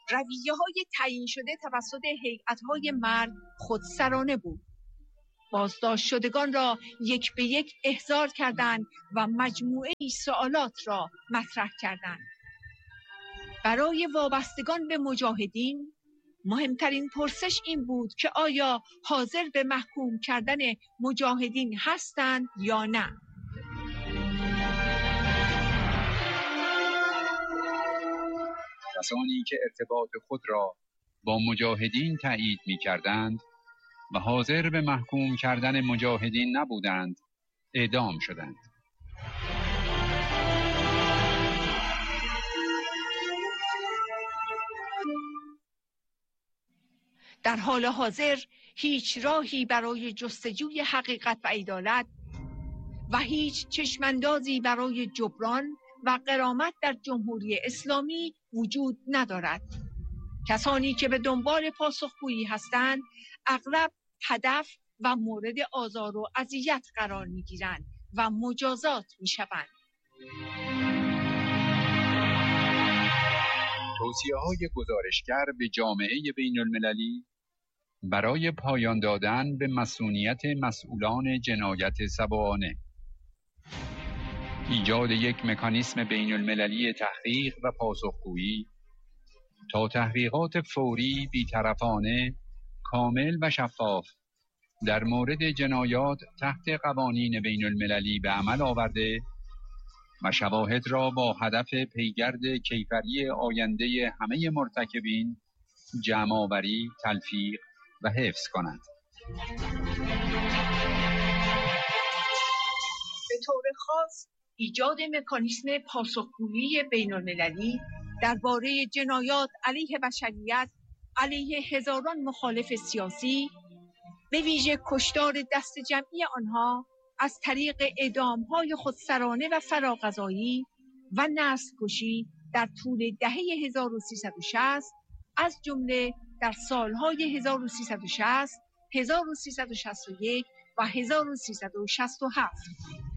رویه‌های تعیین شده توسط هیئت‌های مرگ خودسرانه بود. بازداشت شدگان را یک به یک احضار کردند و مجموعه‌ای سوالات را مطرح کردند. برای وابستگان به مجاهدین مهمترین پرسش این بود که آیا حاضر به محکوم کردن مجاهدین هستند یا نه. کسانی که ارتباط خود را با مجاهدین تایید می‌کردند و حاضر به محکوم کردن مجاهدین نبودند، اعدام شدند. در حال حاضر هیچ راهی برای جستجوی حقیقت و عدالت و هیچ چشماندازی برای جبران و غرامت در جمهوری اسلامی وجود ندارد. کسانی که به دنبال پاسخگویی هستند اغلب هدف و مورد آزار و اذیت قرار می‌گیرند و مجازات می‌شوند. توصیه‌های گزارشگر به جامعه بین‌المللی برای پایان دادن به مصونیت مسئولان جنایت سبعانه، ایجاد یک مکانیسم بین‌المللی تحقیق و پاسخگویی تا تحقیقات فوری، بی‌طرفانه، کامل و شفاف در مورد جنایات تحت قوانین بین‌المللی به عمل آورده و شواهد را با هدف پیگرد کیفری آینده همه مرتکبین جمع‌آوری، تلفیق و حفظ کنند. به طور خاص ایجاد مکانیسم پاسخگویی بین‌المللی درباره جنایات علیه بشریت علیه هزاران مخالف سیاسی، به ویژه کشتار دست جمعی آنها از طریق اعدام‌های خودسرانه و فراقضایی و نسل‌کشی در طول دهه 1360 از جمله در سالهای 1360، 1361 و 1367